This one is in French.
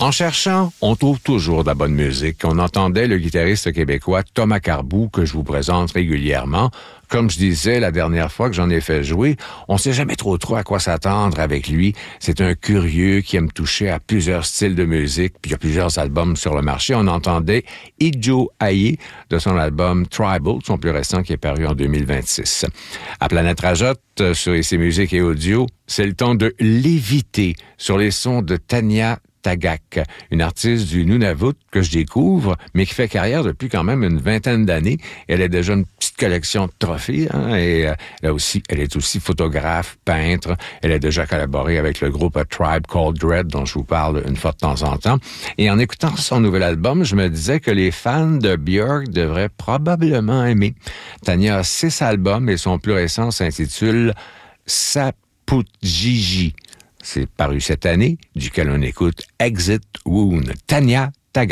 En cherchant, on trouve toujours de la bonne musique. On entendait le guitariste québécois Thomas Carbou, que je vous présente régulièrement. Comme je disais la dernière fois que j'en ai fait jouer, on sait jamais trop à quoi s'attendre avec lui. C'est un curieux qui aime toucher à plusieurs styles de musique, puis il y a plusieurs albums sur le marché. On entendait Ijo Aye de son album Tribal, son plus récent qui est paru en 2026. À Planète Rajotte, sur ses musiques et audio, c'est le temps de léviter sur les sons de Tanya Tagaq, une artiste du Nunavut que je découvre, mais qui fait carrière depuis quand même une vingtaine d'années. Elle a déjà une petite collection de trophées, et elle est aussi photographe, peintre. Elle a déjà collaboré avec le groupe A Tribe Called Red, dont je vous parle une fois de temps en temps. Et en écoutant son nouvel album, je me disais que les fans de Björk devraient probablement aimer. Tanya a 6 albums et son plus récent s'intitule Saputjiji. C'est paru cette année, duquel on écoute Exit Wound. Tanya